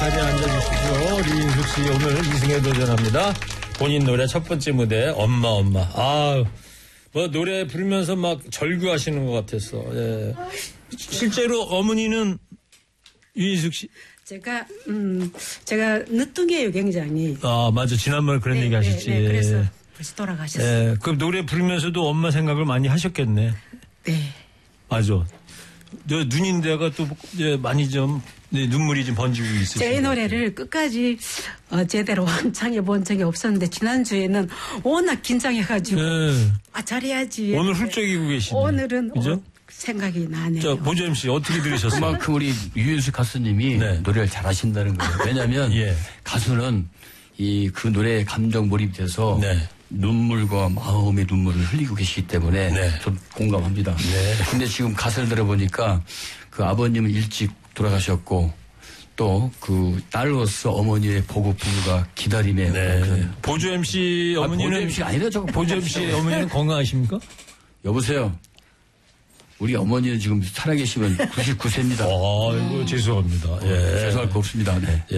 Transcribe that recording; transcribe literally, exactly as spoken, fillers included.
자리에 앉아주시죠. 류인숙 씨 오늘 이승에 도전합니다. 본인 노래 첫 번째 무대 엄마 엄마. 아, 뭐 노래 부르면서 막 절규하시는 것 같았어. 예. 실제로 어머니는 류인숙 씨. 제가 음 제가 늦둥이에요 굉장히. 아 맞아 지난번에 그런 네, 얘기 하셨지. 네, 네, 그래서 벌써 돌아가셨어요. 예. 그럼 노래 부르면서도 엄마 생각을 많이 하셨겠네. 네. 맞아. 저 눈인데가 또 이제 많이 좀 네, 눈물이 좀 번지고 있으시죠. 제 노래를 끝까지 어, 제대로 완창해 본 적이 없었는데 지난주에는 워낙 긴장해가지고 네. 아 잘해야지. 오늘 훌쩍이고 계시네. 오늘은 그죠? 어, 생각이 나네요. 자, 보조엠 씨 어떻게 들으셨어요? 그만큼 우리 유인숙 가수님이 네. 노래를 잘하신다는 거예요. 왜냐하면 예. 가수는 이 그 노래에 감정 몰입돼서 네. 눈물과 마음의 눈물을 흘리고 계시기 때문에 네. 좀 공감합니다. 네. 근데 지금 가사를 들어보니까 그 아버님은 일찍 돌아가셨고 또 그 딸로서 어머니의 보고 부부가 기다림에 네. 그런 보조 엠씨 아, 어머니는 보조 엠씨 아니라 저거 보조 엠씨 어머니는 건강하십니까? 여보세요. 우리 어머니는 지금 살아계시면 구십구 세입니다. 아이고 죄송합니다. 예. 죄송할 거 없습니다. 네. 예.